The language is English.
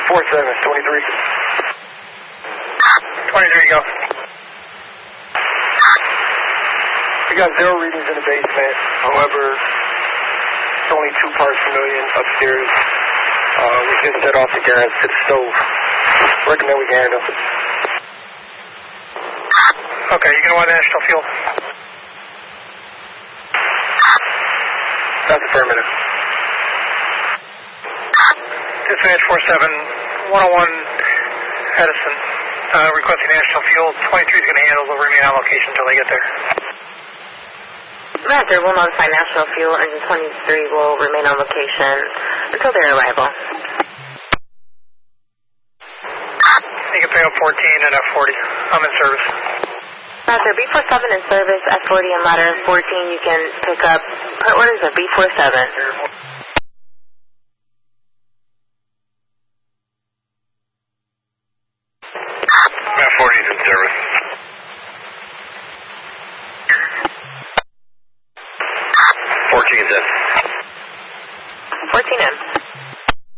23. 23, go. We got 0 readings in the basement. However, it's only 2 parts per million upstairs. We just set off the gas to the stove. Recommend we can handle. Okay, you gonna want national fuel? That's affirmative. Dispatch 47, 101 Edison, requesting national fuel. 23 is gonna handle. They'll remain on location until they get there. Roger, we'll notify National Fuel. Engine 23 will remain on location until their arrival. You can pick up 14 and F40. I'm in service. Roger, B47 in service, F40 and ladder 14. You can pick up part orders of B47. F40 is in service. 14 is in. 14 in.